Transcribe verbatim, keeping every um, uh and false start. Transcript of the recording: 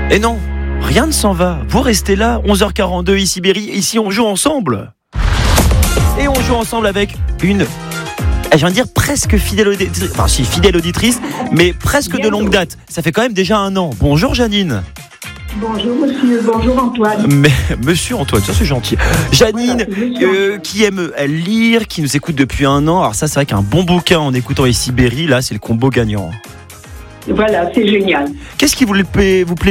Et non, rien ne s'en va. Vous restez là, onze heures quarante-deux, ici Berry. Ici, on joue ensemble. Et on joue ensemble avec une, je viens de dire presque fidèle auditrice, enfin si fidèle auditrice, mais presque Bientôt. De longue date. Ça fait quand même déjà un an. Bonjour Janine. Bonjour monsieur, bonjour Antoine. Mais, monsieur Antoine, ça c'est gentil. Janine, voilà, euh, qui aime lire, qui nous écoute depuis un an. Alors ça c'est vrai qu'un bon bouquin en écoutant ici Berry, là c'est le combo gagnant. Voilà, c'est génial. Qu'est-ce qui vous plaît, vous plaît